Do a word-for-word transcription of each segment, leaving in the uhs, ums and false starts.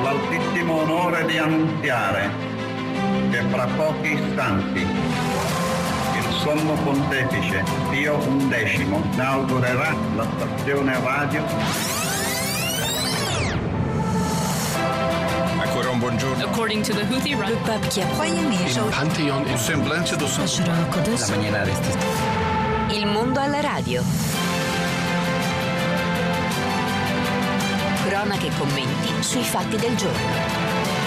l'altissimo onore di annunziare che fra pochi istanti il Sommo Pontefice Pio undicesimo inaugurerà la stazione radio. Ancora un buongiorno. According to the Houthi, le pape qui a Il Pantheon in semblanza do La maniera Il mondo alla radio. Cronache e commenti sui fatti del giorno.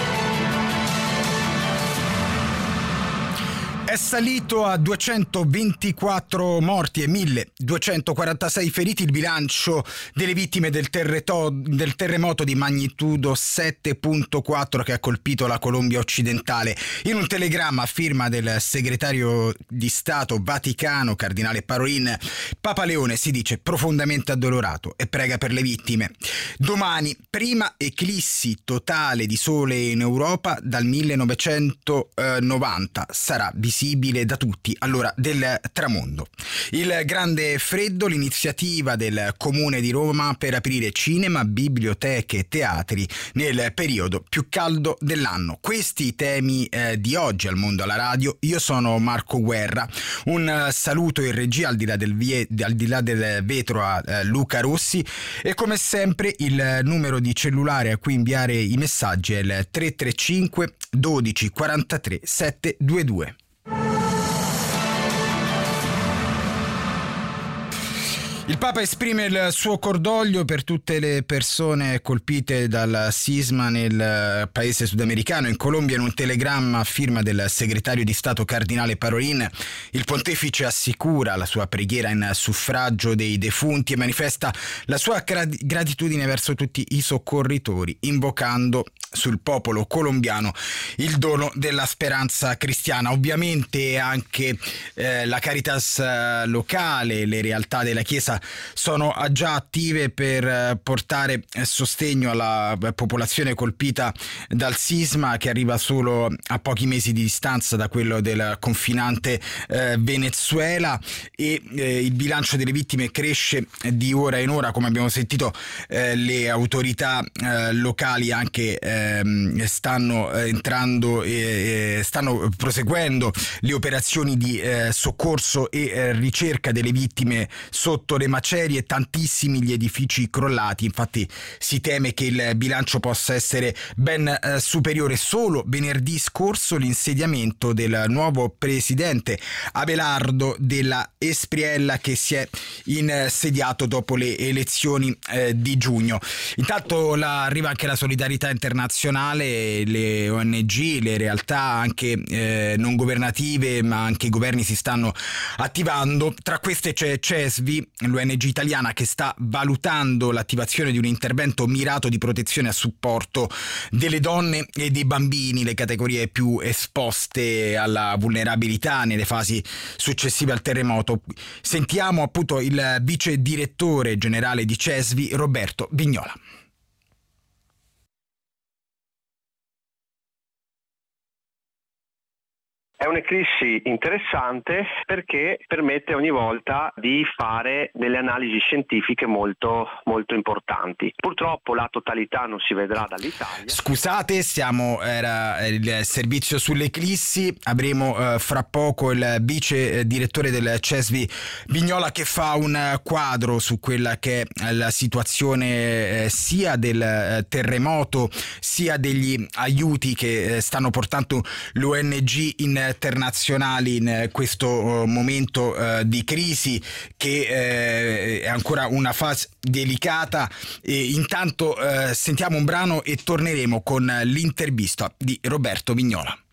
È salito a duecentoventiquattro morti e milleduecentoquarantasei feriti il bilancio delle vittime del, terreto- del terremoto di magnitudo sette virgola quattro che ha colpito la Colombia occidentale. In un telegramma a firma del segretario di Stato Vaticano, Cardinale Parolin, Papa Leone si dice profondamente addolorato e prega per le vittime. Domani, prima eclissi totale di sole in Europa dal millenovecentonovanta. Sarà visibile da tutti all'ora del tramonto. Il grande freddo, l'iniziativa del Comune di Roma per aprire cinema, biblioteche e teatri nel periodo più caldo dell'anno. Questi i temi eh, di oggi al Mondo alla Radio. Io sono Marco Guerra. Un uh, saluto in regia al di là del, vie- al di là del vetro a uh, Luca Rossi e come sempre il numero di cellulare a cui inviare i messaggi è il tre tre cinque dodici quarantatré settecentoventidue. Il Papa esprime il suo cordoglio per tutte le persone colpite dal sisma nel paese sudamericano. In Colombia, in un telegramma a firma del segretario di Stato Cardinale Parolin, il pontefice assicura la sua preghiera in suffragio dei defunti e manifesta la sua gratitudine verso tutti i soccorritori, invocando sul popolo colombiano il dono della speranza cristiana. Ovviamente anche eh, la Caritas eh, locale, le realtà della Chiesa sono già attive per eh, portare sostegno alla popolazione colpita dal sisma, che arriva solo a pochi mesi di distanza da quello del confinante eh, Venezuela, e eh, il bilancio delle vittime cresce di ora in ora. Come abbiamo sentito, eh, le autorità eh, locali anche eh, stanno entrando e stanno proseguendo le operazioni di eh, soccorso e eh, ricerca delle vittime sotto le macerie. Tantissimi gli edifici crollati, infatti si teme che il bilancio possa essere ben eh, superiore. Solo venerdì scorso l'insediamento del nuovo presidente Abelardo della Espriella, che si è insediato dopo le elezioni eh, di giugno. Intanto la, arriva anche la solidarietà internazionale, le O N G, le realtà anche eh, non governative, ma anche i governi si stanno attivando. Tra queste c'è CESVI, l'O N G italiana, che sta valutando l'attivazione di un intervento mirato di protezione a supporto delle donne e dei bambini, le categorie più esposte alla vulnerabilità nelle fasi successive al terremoto. Sentiamo appunto il vice direttore generale di CESVI, Roberto Vignola. È un'eclissi interessante perché permette ogni volta di fare delle analisi scientifiche molto, molto importanti. Purtroppo la totalità non si vedrà dall'Italia. Scusate, siamo era il servizio sulle eclissi. Avremo eh, fra poco il vice direttore del CESVI Vignola, che fa un quadro su quella che è la situazione eh, sia del eh, terremoto sia degli aiuti che eh, stanno portando l'O N G internazionali in questo momento uh, di crisi, che eh, è ancora una fase delicata. E intanto uh, sentiamo un brano e torneremo con l'intervista di Roberto Vignola.